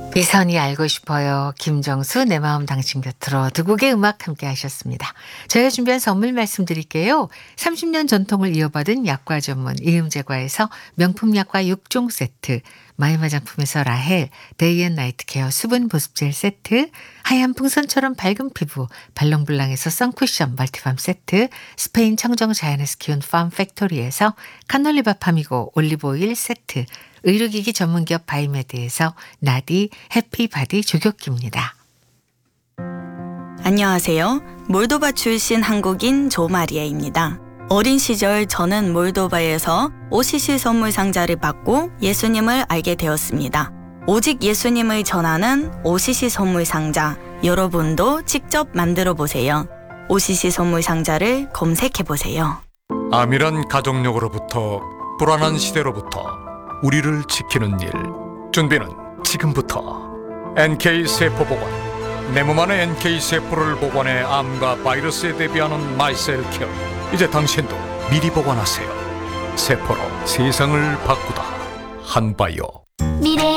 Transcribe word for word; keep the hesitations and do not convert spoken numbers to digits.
이선이 알고 싶어요. 김정수 내 마음 당신 곁으로 두 곡의 음악 함께 하셨습니다. 저희가 준비한 선물 말씀드릴게요. 삼십 년 전통을 이어받은 약과 전문 이음제과에서 명품 약과 육 종 세트, 마이마 화장품에서 라헬 데이앤나이트 케어 수분 보습젤 세트, 하얀 풍선처럼 밝은 피부 발롱블랑에서 선쿠션 멀티밤 세트, 스페인 청정 자연에서 키운 팜 팩토리에서 카놀리바 파미고 올리브오일 세트, 의료기기 전문기업 바이메드에서 나디 해피바디 조격기입니다. 안녕하세요. 몰도바 출신 한국인 조마리아입니다. 어린 시절 저는 몰도바에서 오시시 선물 상자를 받고 예수님을 알게 되었습니다. 오직 예수님을 전하는 오시시 선물 상자, 여러분도 직접 만들어 보세요. 오시시 선물 상자를 검색해 보세요. 암이란 가족력으로부터 불안한 시대로부터 우리를 지키는 일, 준비는 지금부터. 엔케이 세포보관, 내 몸 안에 엔케이 세포를 보관해 암과 바이러스에 대비하는 마이셀케어. 이제 당신도 미리 보관하세요. 세포로 세상을 바꾸다. 한바이오.